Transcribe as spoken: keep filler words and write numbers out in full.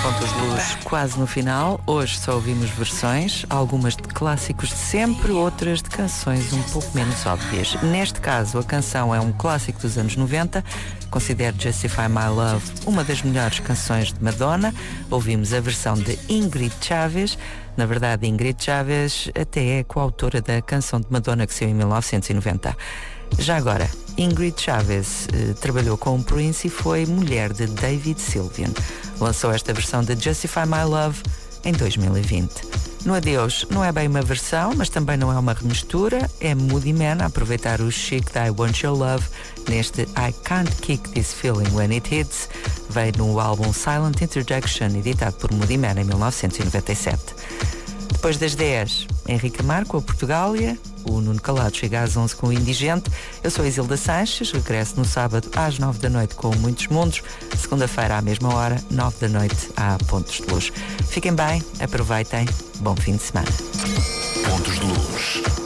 Pontos de Luz quase no final. Hoje só ouvimos versões, algumas de clássicos de sempre, outras de canções um pouco menos óbvias. Neste caso, a canção é um clássico dos anos noventa. Considero Justify My Love uma das melhores canções de Madonna. Ouvimos a versão de Ingrid Chaves. Na verdade, Ingrid Chaves até é coautora da canção de Madonna que saiu em mil novecentos e noventa. Já agora, Ingrid Chaves eh, trabalhou com o Prince e foi mulher de David Sylvian. Lançou esta versão de Justify My Love em dois mil e vinte. No Adeus não é bem uma versão, mas também não é uma remistura. É Moody Man a aproveitar o chic da I Want Your Love neste I Can't Kick This Feeling When It Hits. Veio no álbum Silent Introduction, editado por Moody Man em mil novecentos e noventa e sete. Depois das dez, Henrique Marco, a Portugália. O Nuno Calado chega às onze com o Indigente. Eu sou a Isilda Sanches, regresso no sábado às nove da noite com Muitos Mundos. Segunda-feira à mesma hora, nove da noite, há Pontos de Luz. Fiquem bem, aproveitem, bom fim de semana.